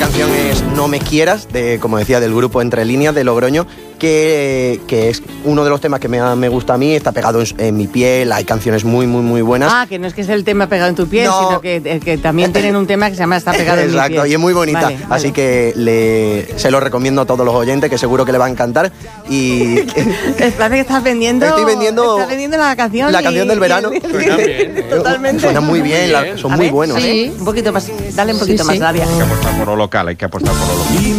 canción es No me quieras, como decía, del grupo Entre Líneas de Logroño, que es uno de los temas que me gusta a mí, está pegado en mi piel, hay canciones muy, muy, muy buenas. Ah, que no es que sea el tema pegado en tu piel, no. Sino que también tienen un tema que se llama Está pegado en mi piel. Exacto, y es muy bonita, vale. Así que se lo recomiendo a todos los oyentes, que seguro que le va a encantar. Y Parece que estás vendiendo... Estoy vendiendo... Estás vendiendo la canción. La canción del verano. Suena bien, Totalmente. Suena muy bien, son muy buenos. Sí. Un poquito más, dale un poquito más, Dalia. Hay que apostar por lo local, hay que apostar por lo local.